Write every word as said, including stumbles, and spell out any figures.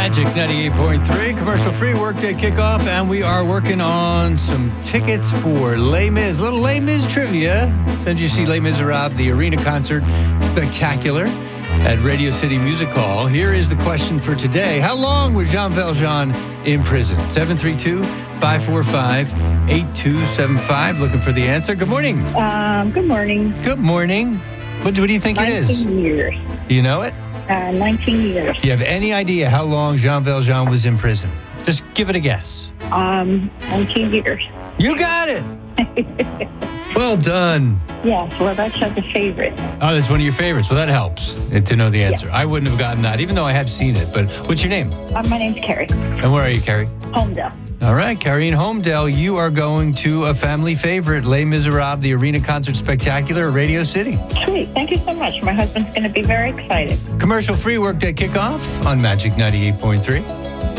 Magic ninety-eight point three, commercial-free workday kickoff, and we are working on some tickets for Les Mis. A little Les Mis trivia. Did you see Les Miserables, the arena concert spectacular at Radio City Music Hall? Here is the question for today. How long was Jean Valjean in prison? seven three two, five four five, eight two seven five. Looking for the answer. Good morning. Um, good morning. Good morning. What, what do you think it is? nineteen years. Do you know it? Uh, nineteen years. Do you have any idea how long Jean Valjean was in prison? Just give it a guess. Um, nineteen years. You got it. Well done. Yes, well, that's like a favorite. Oh, that's one of your favorites. Well, that helps to know the answer. Yeah. I wouldn't have gotten that, even though I have seen it. But what's your name? Uh, my name's Carrie. And where are you, Carrie? Homedale. All right, Carrie in Homedale, you are going to a family favorite, Les Miserables, the arena concert spectacular at Radio City. Sweet. Thank you so much. My husband's going to be very excited. Commercial-free workday kickoff on Magic ninety-eight point three.